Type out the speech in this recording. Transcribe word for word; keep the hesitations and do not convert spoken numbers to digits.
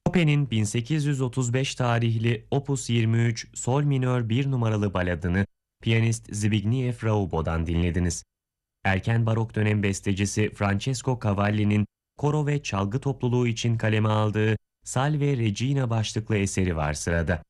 Chopin'in bin sekiz yüz otuz beş tarihli Opus yirmi üç Sol minör bir numaralı baladını piyanist Zbigniew Raubo'dan dinlediniz. Erken barok dönem bestecisi Francesco Cavalli'nin koro ve çalgı topluluğu için kaleme aldığı Salve Regina başlıklı eseri var sırada.